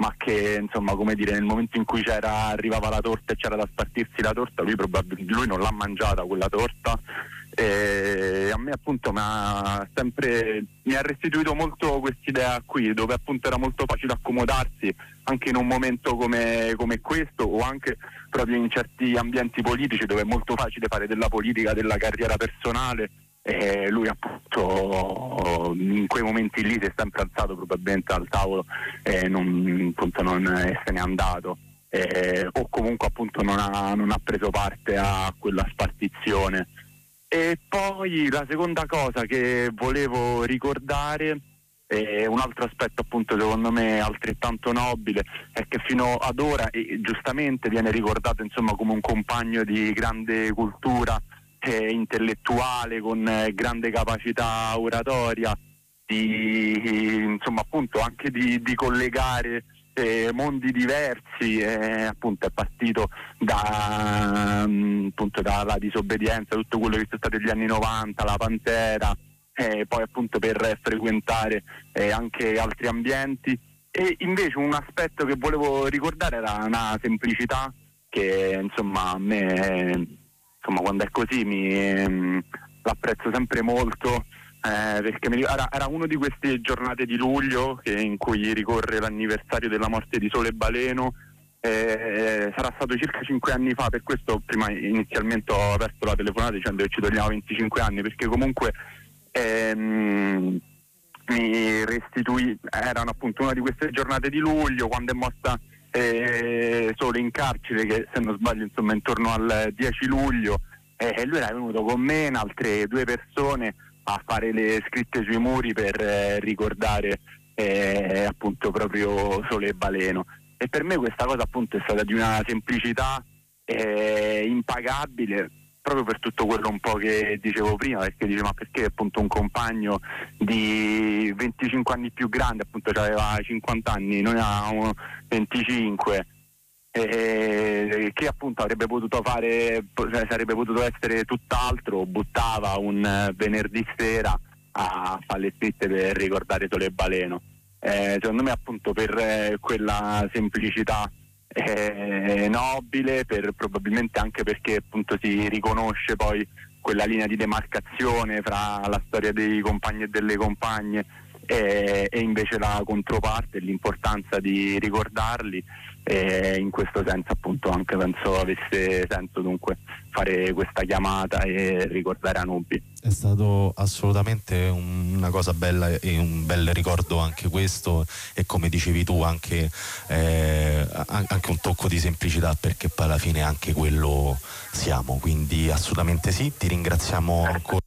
ma che insomma, come dire, nel momento in cui arrivava la torta e c'era da spartirsi la torta, lui non l'ha mangiata quella torta, e a me appunto mi ha restituito molto quest'idea qui, dove appunto era molto facile accomodarsi anche in un momento come questo, o anche proprio in certi ambienti politici dove è molto facile fare della politica, della carriera personale. E lui appunto in quei momenti lì si è sempre alzato probabilmente al tavolo e non se n'è andato, o comunque appunto non ha preso parte a quella spartizione. E poi la seconda cosa che volevo ricordare, un altro aspetto appunto secondo me altrettanto nobile, è che fino ad ora giustamente viene ricordato insomma come un compagno di grande cultura intellettuale, con grande capacità oratoria, insomma appunto anche di collegare mondi diversi, appunto è partito dalla disobbedienza, tutto quello che sono stati gli anni 90, la Pantera, poi appunto per frequentare anche altri ambienti. E invece un aspetto che volevo ricordare era una semplicità che insomma a me quando è così l'apprezzo sempre molto, perché era uno di queste giornate di luglio in cui ricorre l'anniversario della morte di Sole Baleno. Sarà stato circa 5 anni fa, per questo prima inizialmente ho aperto la telefonata dicendo che ci togliamo 25 anni, perché comunque mi restituì, erano appunto una di queste giornate di luglio quando è morta Sole in carcere, che se non sbaglio insomma intorno al 10 luglio, e lui era venuto con me e altre 2 persone a fare le scritte sui muri per ricordare appunto proprio Sole Baleno. E per me questa cosa appunto è stata di una semplicità impagabile, proprio per tutto quello un po' che dicevo prima, perché dice ma perché appunto un compagno di 25 anni più grande, appunto aveva 50 anni, noi avevamo 25, che appunto avrebbe potuto fare, sarebbe potuto essere tutt'altro, buttava un venerdì sera a fare le scritte per ricordare Sole Baleno. Secondo me appunto per quella semplicità nobile, probabilmente anche perché appunto si riconosce poi quella linea di demarcazione fra la storia dei compagni e delle compagne e invece la controparte, l'importanza di ricordarli, in questo senso appunto anche penso avesse senso dunque fare questa chiamata e ricordare Anubi. È stato assolutamente una cosa bella e un bel ricordo anche questo, e come dicevi tu anche un tocco di semplicità, perché poi alla fine anche quello siamo, quindi assolutamente sì. Ti ringraziamo ancora